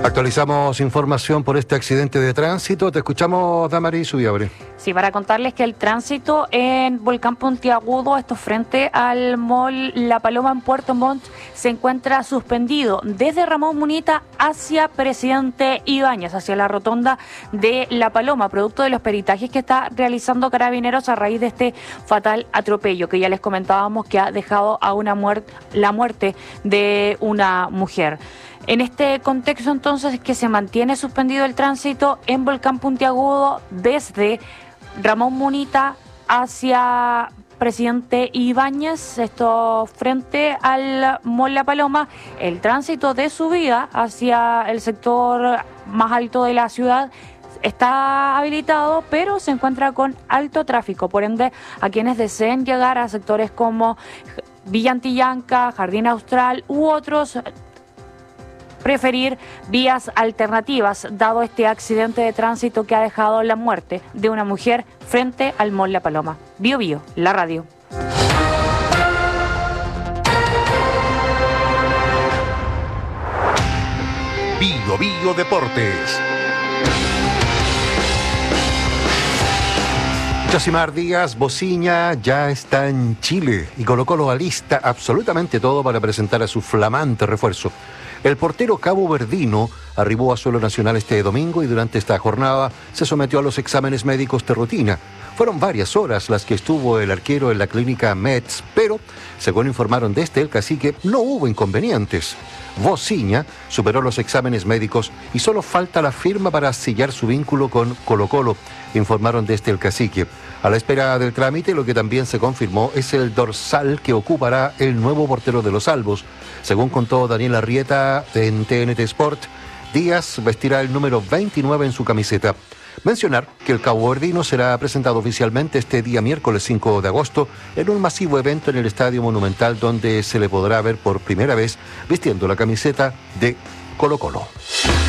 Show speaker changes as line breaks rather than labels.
Actualizamos información por este accidente de tránsito. Te escuchamos, Damaris Ubiabre.
Sí, para contarles que el tránsito en Volcán Puntiagudo, esto frente al mall La Paloma en Puerto Montt, se encuentra suspendido desde Ramón Munita hacia Presidente Ibáñez, hacia la rotonda de La Paloma, producto de los peritajes que está realizando Carabineros a raíz de este fatal atropello que ya les comentábamos que ha dejado a la muerte de una mujer. En este contexto, entonces, es que se mantiene suspendido el tránsito en Volcán Puntiagudo desde Ramón Munita hacia Presidente Ibáñez, esto frente al mall La Paloma. El tránsito de subida hacia el sector más alto de la ciudad está habilitado, pero se encuentra con alto tráfico. Por ende, a quienes deseen llegar a sectores como Villa Antillanca, Jardín Austral u otros, preferir vías alternativas, dado este accidente de tránsito que ha dejado la muerte de una mujer frente al mall La Paloma. Bio Bio, la radio.
Bio Bio Deportes.
Josimar Díaz Bociña ya está en Chile y Colo-Colo alista absolutamente todo para presentar a su flamante refuerzo. El portero caboverdino arribó a suelo nacional este domingo y durante esta jornada se sometió a los exámenes médicos de rutina. Fueron varias horas las que estuvo el arquero en la clínica Metz, pero, según informaron desde el Cacique, no hubo inconvenientes. Bociña superó los exámenes médicos y solo falta la firma para sellar su vínculo con Colo-Colo, informaron desde el Cacique. A la espera del trámite, lo que también se confirmó es el dorsal que ocupará el nuevo portero de los Albos. Según contó Daniel Arrieta en TNT Sport, Díaz vestirá el número 29 en su camiseta. Mencionar que el caboverdino será presentado oficialmente este día miércoles 5 de agosto en un masivo evento en el Estadio Monumental, donde se le podrá ver por primera vez vistiendo la camiseta de Colo-Colo.